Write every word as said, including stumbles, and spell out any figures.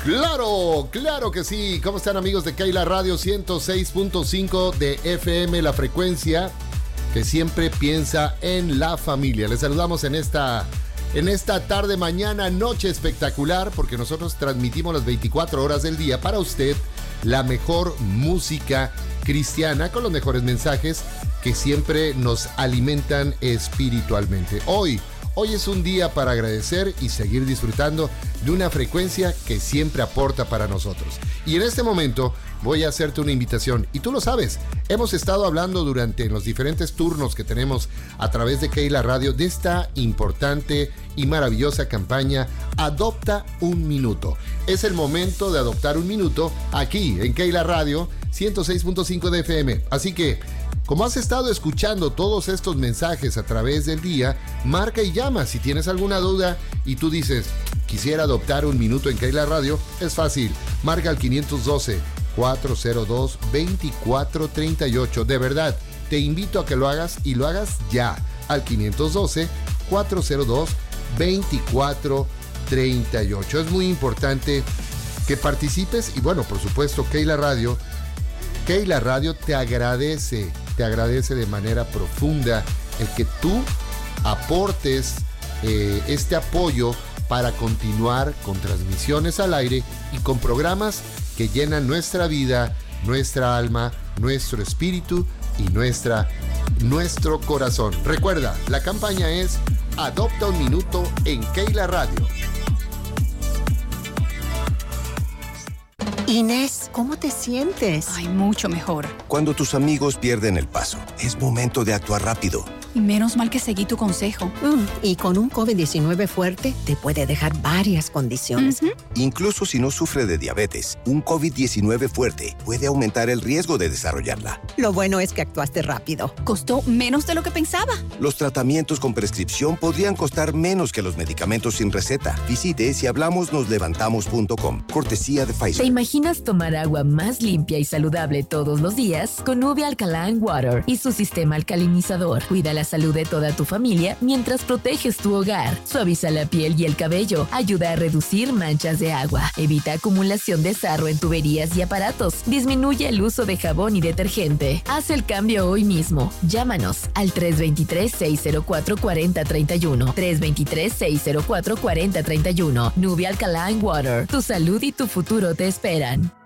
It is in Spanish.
Claro, claro que sí. ¿Cómo están, amigos de Keila Radio ciento seis punto cinco de F M, la frecuencia que siempre piensa en la familia? Les saludamos en esta, en esta tarde, mañana, noche espectacular, porque nosotros transmitimos las veinticuatro horas del día para usted la mejor música cristiana con los mejores mensajes que siempre nos alimentan espiritualmente. Hoy, hoy es un día para agradecer y seguir disfrutando de una frecuencia que siempre aporta para nosotros. Y en este momento voy a hacerte una invitación, y tú lo sabes, hemos estado hablando durante los diferentes turnos que tenemos a través de Keila Radio de esta importante y maravillosa campaña Adopta un Minuto. Es el momento de adoptar un minuto aquí en Keila Radio ciento seis punto cinco de F M. Así que, como has estado escuchando todos estos mensajes a través del día, marca y llama si tienes alguna duda y tú dices, quisiera adoptar un minuto en Keila Radio. Es fácil, marca al quinientos doce, cuatrocientos dos, veinticuatro treinta y ocho. De verdad, te invito a que lo hagas y lo hagas ya al quinientos doce, cuatrocientos dos, veinticuatro treinta y ocho. Es muy importante que participes y bueno, por supuesto, Keila Radio, Keila Radio te agradece, te agradece de manera profunda el que tú aportes eh, este apoyo para continuar con transmisiones al aire y con programas que llenan nuestra vida, nuestra alma, nuestro espíritu y nuestra, nuestro corazón. Recuerda, la campaña es Adopta un Minuto en Keila Radio. Inés, ¿cómo te sientes? Ay, mucho mejor. Cuando tus amigos pierden el paso, es momento de actuar rápido. Y menos mal que seguí tu consejo. Mm, y con un COVID diecinueve fuerte, te puede dejar varias condiciones. Uh-huh. Incluso si no sufre de diabetes, un COVID diecinueve fuerte puede aumentar el riesgo de desarrollarla. Lo bueno es que actuaste rápido. Costó menos de lo que pensaba. Los tratamientos con prescripción podrían costar menos que los medicamentos sin receta. Visite si hablamos nos levantamos punto com. Cortesía de Pfizer. ¿Te imaginas tomar agua más limpia y saludable todos los días? Con Nubia Alkaline Water y su sistema alcalinizador. Cuida la salud de toda tu familia mientras proteges tu hogar. Suaviza la piel y el cabello. Ayuda a reducir manchas de agua. Evita acumulación de sarro en tuberías y aparatos. Disminuye el uso de jabón y detergente. Haz el cambio hoy mismo. Llámanos al tres dos tres, seis cero cuatro, cuatro cero tres uno. tres dos tres, seis cero cuatro, cuatro cero tres uno. Nubia Alkaline Water. Tu salud y tu futuro te esperan.